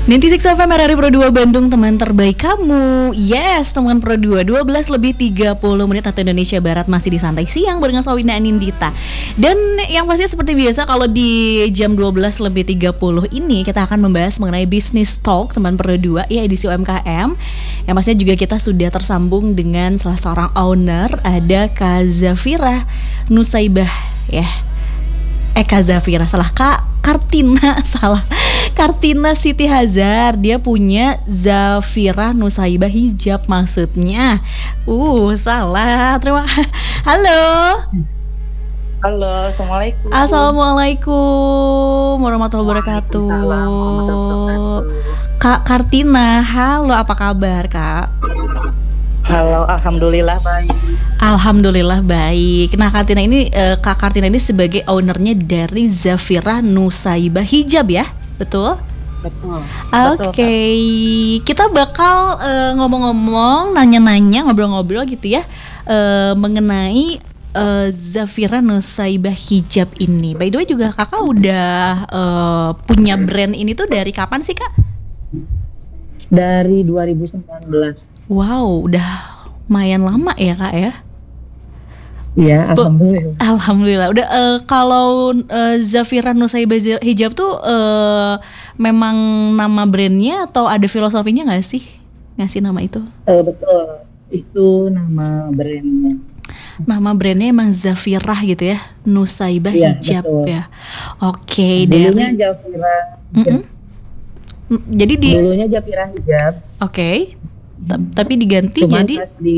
96 FM RRI Pro 2 Bandung, teman terbaik kamu. Yes, teman Pro 2, 12 lebih 30 menit atau Indonesia Barat, masih di Santai Siang barengan Sawina Anindita. Dan yang pasti seperti biasa, kalau di jam 12 lebih 30 ini kita akan membahas mengenai Business Talk teman Pro 2, ya, edisi UMKM. Yang pastinya juga kita sudah tersambung dengan salah seorang owner, ada Kak Zafira Nusaibah, ya. Kak Zafira, salah Kak Kartina, salah Kartina Siti Hazar. Dia punya Zafira Nusaibah Hijab maksudnya. Salah. Halo. Halo, assalamualaikum. Assalamualaikum warahmatullahi wabarakatuh. Waalaikumsalam warahmatullahi wabarakatuh. Kak Kartina, halo, apa kabar Kak? Halo, alhamdulillah baik. Alhamdulillah baik. Nah, Kak Kartina ini sebagai ownernya dari Zafira Nusaibah Hijab, ya? Betul? Betul. Oke, kita bakal ngomong-ngomong, nanya-nanya, ngobrol-ngobrol gitu ya, mengenai Zafira Nusaibah Hijab ini. By the way juga kakak udah punya brand ini tuh dari kapan sih Kak? Dari 2019. Wow, udah lumayan lama ya Kak ya? Iya, alhamdulillah. Alhamdulillah. Udah kalau Zafira Nusaibah Hijab tuh memang nama brandnya atau ada filosofinya nggak sih ngasih nama itu? Betul, itu nama brandnya. Nama brandnya emang Zafirah gitu ya, Nusaibah Hijab, betul. ya. Oke, Dulunya Zafira. Jadi Dulunya Zafira Hijab. Oke. Tapi diganti Cuman jadi pas di